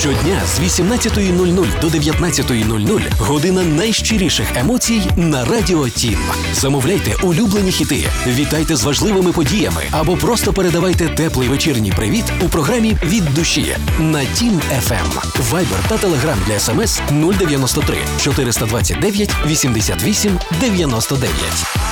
Щодня з 18:00 до 19:00 година найщиріших емоцій на Радіо Тім. Замовляйте улюблені хіти, вітайте з важливими подіями або просто передавайте теплий вечірній привіт у програмі «Від душі» на Тім ФМ. Вайбер та Телеграм для СМС 093 429 88 99.